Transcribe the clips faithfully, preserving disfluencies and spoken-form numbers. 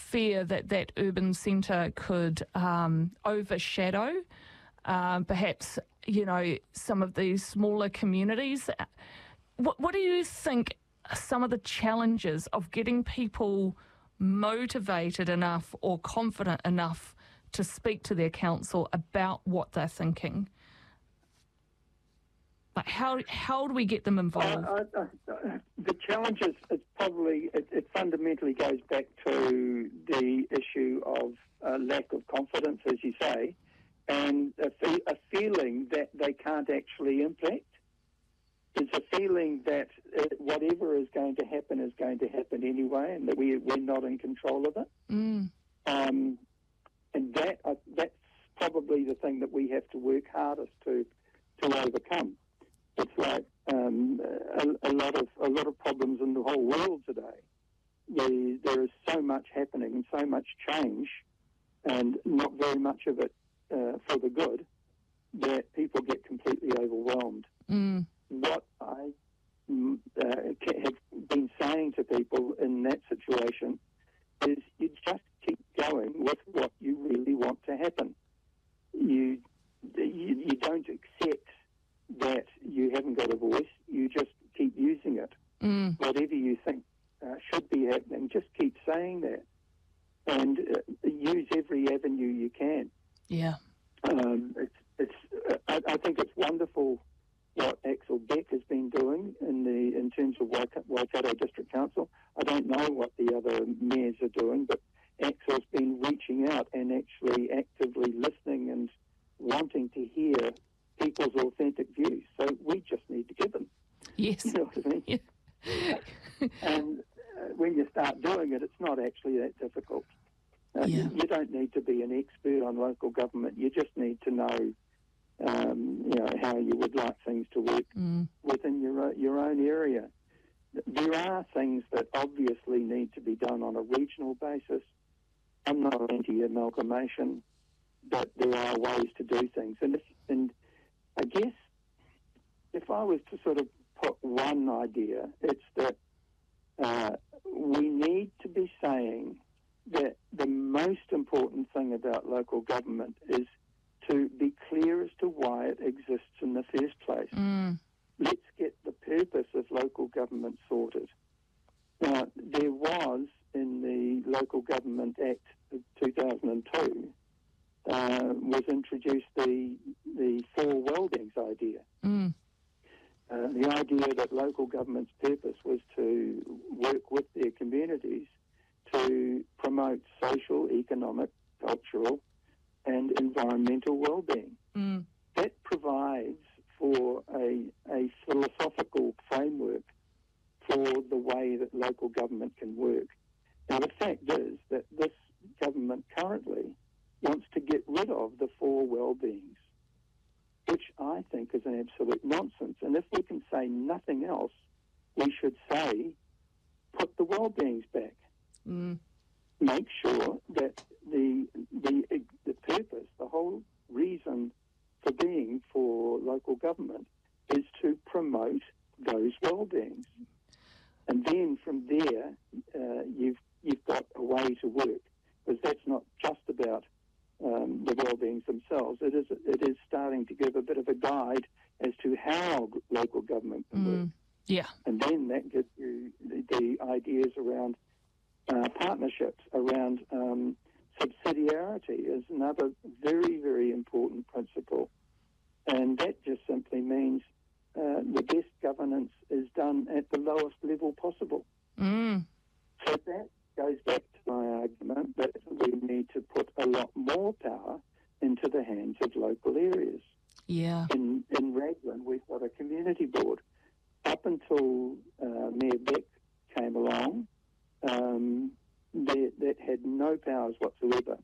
fear that that urban centre could um, overshadow uh, perhaps, you know, some of these smaller communities. What, what do you think are some of the challenges of getting people motivated enough or confident enough to speak to their council about what they're thinking? Like how how do we get them involved? Uh, uh, uh, the challenge is, is probably, it, it fundamentally goes back to the issue of uh, lack of confidence, as you say, and a, fe- a feeling that they can't actually impact. It's a feeling that uh, whatever is going to happen is going to happen anyway, and that we, we're not in control of it. Mm. Um, and that uh, that's probably the thing that we have to work hardest to to overcome. It's like um, a, a lot of a lot of problems in the whole world today. There, there is so much happening and so much change, and not very much of it uh, for the good, that people get completely overwhelmed. Mm. What I mm, uh, have been saying to people in that situation is you just keep going with what you really want to happen. You you, you don't accept that you haven't got a voice. You just keep using it. Mm. Whatever you think uh, should be happening, just keep saying that, and uh, use every avenue you can. Yeah. Um, it's it's. Uh, I, I think it's wonderful what Axel Beck has been doing in the in terms of Waikato, Waikato District Council. I don't know what the other mayors are doing, but Axel's been reaching out and actually actively listening and wanting to hear people's authentic views. So we just need to give them. Yes. You know what I mean? Yeah. And uh, when you start doing it, it's not actually that difficult. Uh, Yeah. you, you don't need to be an expert on local government. You just need to know, um, you know, how you would like things to work Mm. within your o- your own area. There are things that obviously need to be done on a regional basis. I'm not anti-amalgamation, but there are ways to do things. And if, and I guess if I was to sort of put one idea, it's that uh, we need to be saying that the most important thing about local government is to be clear as to why it exists in the first place. Mm. Let's get the purpose of local government sorted. Now, there was in the Local Government Act of two thousand two, uh, was introduced the the four well-beings idea. Mm. Uh, the idea that local government's purpose was to work with their communities to promote social, economic, cultural, and environmental well-being. Mm. That provides for a, a philosophical framework for the way that local government can work. Now, the fact is that this government currently wants to get rid of the four well-beings, which I think is an absolute nonsense. And if we can say nothing else, we should say, put the well-beings back. Mm. Make sure that the, the the purpose, the whole reason for being for local government is to promote those well-beings. And then from there, uh, you've you've got a way to work, because that's not just about um, the well-beings themselves. It is it is starting to give a bit of a guide as to how local government can Mm. work. Yeah. And then that gives you the, the ideas around uh, partnerships, around um, subsidiarity is another very, very important principle. And that just simply means uh, the best governance is done at the lowest level possible. Mm. So that goes back to my argument that we need to put a lot more power into the hands of local areas. Yeah. In, in Raglan, we've got a community board. Up until uh, Mayor Beck came along, um, that, that had no powers whatsoever,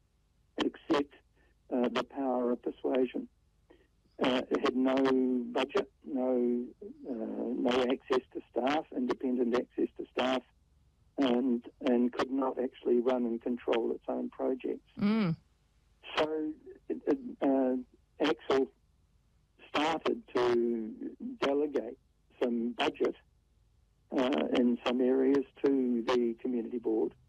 except uh, the power of persuasion. Uh, it had no budget, no uh, no access to staff, independent access to staff, and and could not actually run and control its own projects. Mm. So it, it, uh, Axel started to delegate some budget uh, in some areas to the community board,